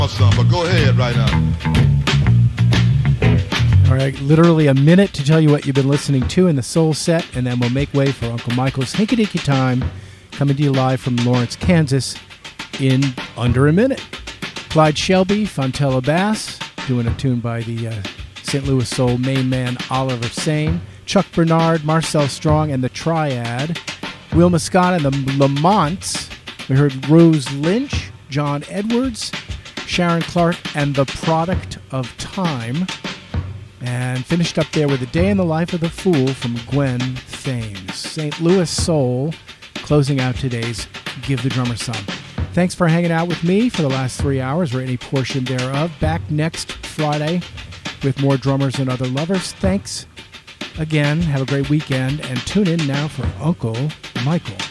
some, but go ahead right now. All right, literally a minute to tell you what you've been listening to in the Soul Set, and then we'll make way for Uncle Michael's Hinky-Dinky Time, coming to you live from Lawrence, Kansas, in under a minute. Clyde Shelby, Fontella Bass, doing a tune by the St. Louis Soul main man Oliver Sane, Chuck Bernard, Marcel Strong, and the Triad, Will Muscat and the Lamonts. We heard Rose Lynch, John Edwards, Sharon Clark, and The Product of Time. And finished up there with A Day in the Life of the Fool from Gwen Thames. St. Louis Soul, closing out today's Give the Drummer Some. Thanks for hanging out with me for the last 3 hours, or any portion thereof. Back next Friday with more drummers and other lovers. Thanks again. Have a great weekend, and tune in now for Uncle Michael.